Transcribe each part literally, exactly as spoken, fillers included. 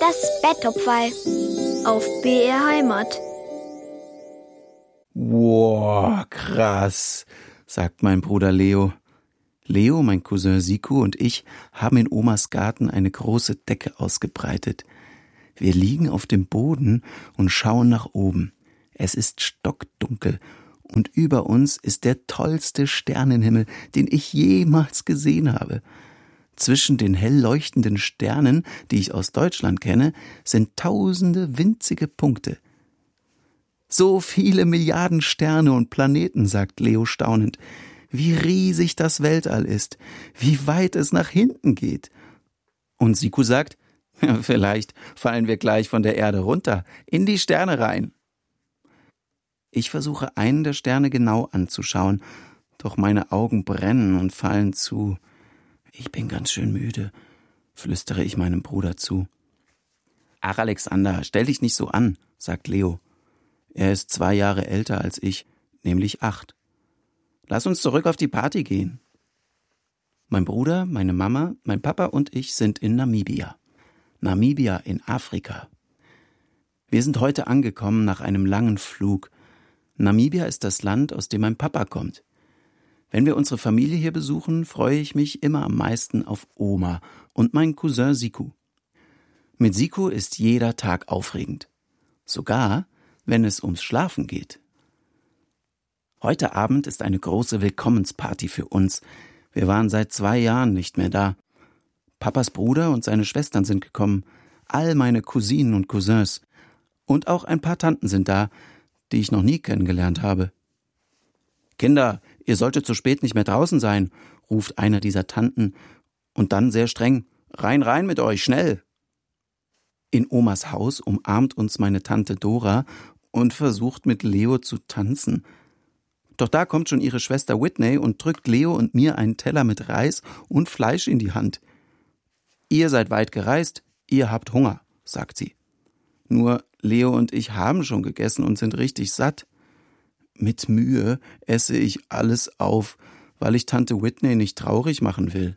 Das Betttopferl auf B R Heimat. Wow, krass, sagt mein Bruder Leo. Leo, mein Cousin Siku und ich haben in Omas Garten eine große Decke ausgebreitet. Wir liegen auf dem Boden und schauen nach oben. Es ist stockdunkel und über uns ist der tollste Sternenhimmel, den ich jemals gesehen habe. Zwischen den hell leuchtenden Sternen, die ich aus Deutschland kenne, sind tausende winzige Punkte. So viele Milliarden Sterne und Planeten, sagt Leo staunend. Wie riesig das Weltall ist, wie weit es nach hinten geht. Und Siku sagt, ja, vielleicht fallen wir gleich von der Erde runter, in die Sterne rein. Ich versuche einen der Sterne genau anzuschauen, doch meine Augen brennen und fallen zu. Ich bin ganz schön müde, flüstere ich meinem Bruder zu. Ach, Alexander, stell dich nicht so an, sagt Leo. Er ist zwei Jahre älter als ich, nämlich acht. Lass uns zurück auf die Party gehen. Mein Bruder, meine Mama, mein Papa und ich sind in Namibia. Namibia in Afrika. Wir sind heute angekommen nach einem langen Flug. Namibia ist das Land, aus dem mein Papa kommt. Wenn wir unsere Familie hier besuchen, freue ich mich immer am meisten auf Oma und meinen Cousin Siku. Mit Siku ist jeder Tag aufregend. Sogar, wenn es ums Schlafen geht. Heute Abend ist eine große Willkommensparty für uns. Wir waren seit zwei Jahren nicht mehr da. Papas Bruder und seine Schwestern sind gekommen, all meine Cousinen und Cousins. Und auch ein paar Tanten sind da, die ich noch nie kennengelernt habe. Kinder, ihr solltet so spät nicht mehr draußen sein, ruft einer dieser Tanten und dann sehr streng, rein, rein mit euch, schnell. In Omas Haus umarmt uns meine Tante Dora und versucht mit Leo zu tanzen. Doch da kommt schon ihre Schwester Whitney und drückt Leo und mir einen Teller mit Reis und Fleisch in die Hand. Ihr seid weit gereist, ihr habt Hunger, sagt sie. Nur Leo und ich haben schon gegessen und sind richtig satt. Mit Mühe esse ich alles auf, weil ich Tante Whitney nicht traurig machen will.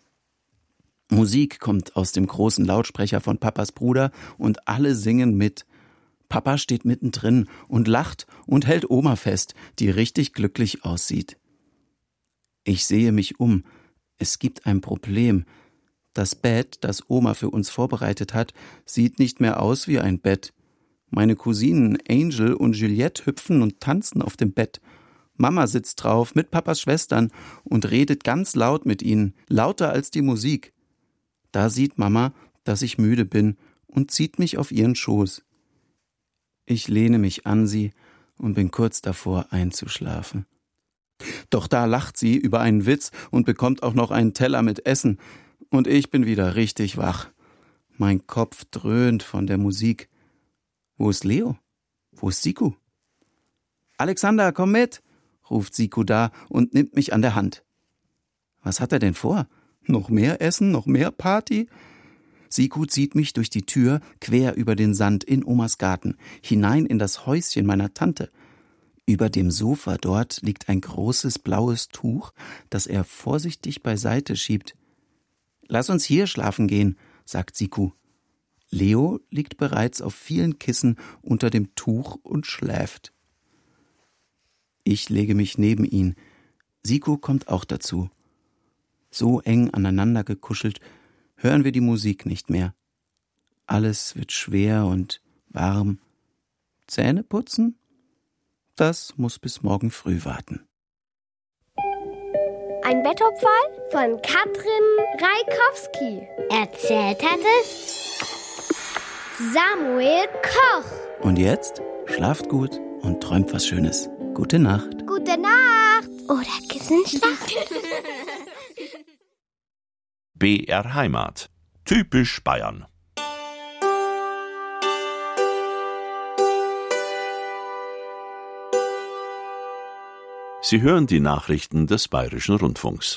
Musik kommt aus dem großen Lautsprecher von Papas Bruder und alle singen mit. Papa steht mittendrin und lacht und hält Oma fest, die richtig glücklich aussieht. Ich sehe mich um. Es gibt ein Problem. Das Bett, das Oma für uns vorbereitet hat, sieht nicht mehr aus wie ein Bett. Meine Cousinen Angel und Juliette hüpfen und tanzen auf dem Bett. Mama sitzt drauf mit Papas Schwestern und redet ganz laut mit ihnen, lauter als die Musik. Da sieht Mama, dass ich müde bin und zieht mich auf ihren Schoß. Ich lehne mich an sie und bin kurz davor einzuschlafen. Doch da lacht sie über einen Witz und bekommt auch noch einen Teller mit Essen. Und ich bin wieder richtig wach. Mein Kopf dröhnt von der Musik. Wo ist Leo? Wo ist Siku? Alexander, komm mit, ruft Siku da und nimmt mich an der Hand. Was hat er denn vor? Noch mehr Essen, noch mehr Party? Siku zieht mich durch die Tür quer über den Sand in Omas Garten, hinein in das Häuschen meiner Tante. Über dem Sofa dort liegt ein großes blaues Tuch, das er vorsichtig beiseite schiebt. Lass uns hier schlafen gehen, sagt Siku. Leo liegt bereits auf vielen Kissen unter dem Tuch und schläft. Ich lege mich neben ihn. Siku kommt auch dazu. So eng aneinander gekuschelt, hören wir die Musik nicht mehr. Alles wird schwer und warm. Zähne putzen? Das muss bis morgen früh warten. Ein Betttopferl von Katrin Reikowski. Erzählt hat es Samuel Koch. Und jetzt schlaft gut und träumt was Schönes. Gute Nacht. Gute Nacht. Oder Kissenschlacht. B R Heimat. Typisch Bayern. Sie hören die Nachrichten des Bayerischen Rundfunks.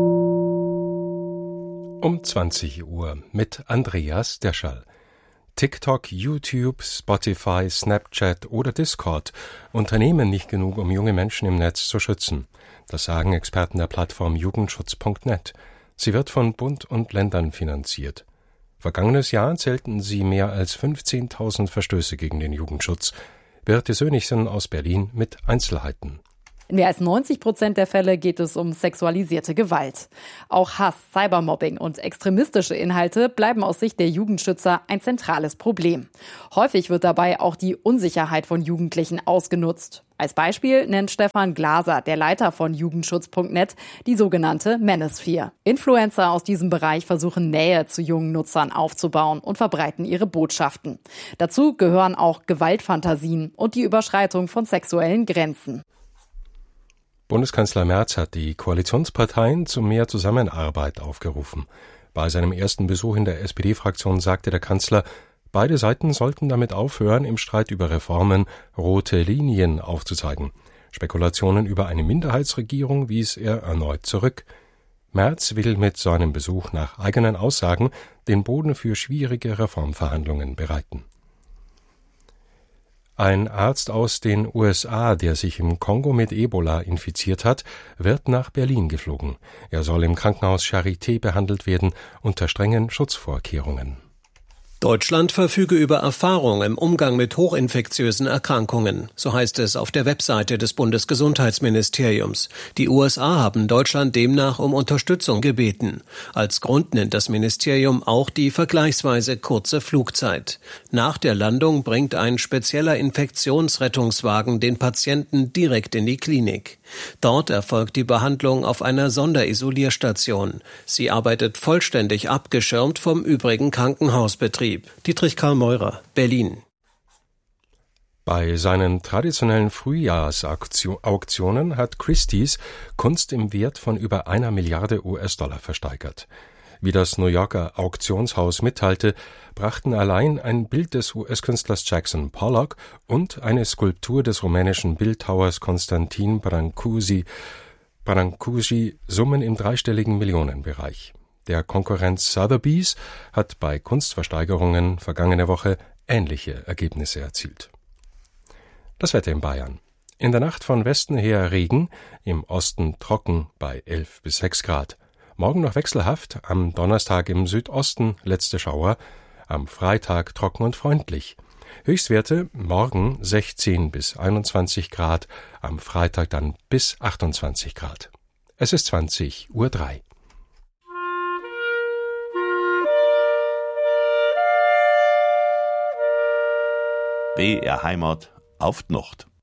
Um zwanzig Uhr mit Andreas Deschall. TikTok, YouTube, Spotify, Snapchat oder Discord unternehmen nicht genug, um junge Menschen im Netz zu schützen. Das sagen Experten der Plattform Jugendschutz Punkt net. Sie wird von Bund und Ländern finanziert. Vergangenes Jahr zählten sie mehr als fünfzehntausend Verstöße gegen den Jugendschutz. Birte Sönigsen aus Berlin mit Einzelheiten. In mehr als neunzig Prozent der Fälle geht es um sexualisierte Gewalt. Auch Hass, Cybermobbing und extremistische Inhalte bleiben aus Sicht der Jugendschützer ein zentrales Problem. Häufig wird dabei auch die Unsicherheit von Jugendlichen ausgenutzt. Als Beispiel nennt Stefan Glaser, der Leiter von Jugendschutz Punkt net, die sogenannte Manosphere. Influencer aus diesem Bereich versuchen Nähe zu jungen Nutzern aufzubauen und verbreiten ihre Botschaften. Dazu gehören auch Gewaltfantasien und die Überschreitung von sexuellen Grenzen. Bundeskanzler Merz hat die Koalitionsparteien zu mehr Zusammenarbeit aufgerufen. Bei seinem ersten Besuch in der S P D-Fraktion sagte der Kanzler, beide Seiten sollten damit aufhören, im Streit über Reformen rote Linien aufzuzeigen. Spekulationen über eine Minderheitsregierung wies er erneut zurück. Merz will mit seinem Besuch nach eigenen Aussagen den Boden für schwierige Reformverhandlungen bereiten. Ein Arzt aus den U S A, der sich im Kongo mit Ebola infiziert hat, wird nach Berlin geflogen. Er soll im Krankenhaus Charité behandelt werden unter strengen Schutzvorkehrungen. Deutschland verfüge über Erfahrung im Umgang mit hochinfektiösen Erkrankungen, so heißt es auf der Webseite des Bundesgesundheitsministeriums. Die U S A haben Deutschland demnach um Unterstützung gebeten. Als Grund nennt das Ministerium auch die vergleichsweise kurze Flugzeit. Nach der Landung bringt ein spezieller Infektionsrettungswagen den Patienten direkt in die Klinik. Dort erfolgt die Behandlung auf einer Sonderisolierstation. Sie arbeitet vollständig abgeschirmt vom übrigen Krankenhausbetrieb. Dietrich Karl Meurer, Berlin. Bei seinen traditionellen Frühjahrsauktionen hat Christie's Kunst im Wert von über einer Milliarde U S-Dollar versteigert. Wie das New Yorker Auktionshaus mitteilte, brachten allein ein Bild des U S-Künstlers Jackson Pollock und eine Skulptur des rumänischen Bildhauers Constantin Brancusi, Brancusi Summen im dreistelligen Millionenbereich. Der Konkurrent Sotheby's hat bei Kunstversteigerungen vergangene Woche ähnliche Ergebnisse erzielt. Das Wetter in Bayern. In der Nacht von Westen her Regen, im Osten trocken bei elf bis sechs Grad. Morgen noch wechselhaft, am Donnerstag im Südosten letzte Schauer, am Freitag trocken und freundlich. Höchstwerte morgen sechzehn bis einundzwanzig Grad, am Freitag dann bis achtundzwanzig Grad. Es ist zwanzig Uhr drei. B R Heimat auf die Nacht.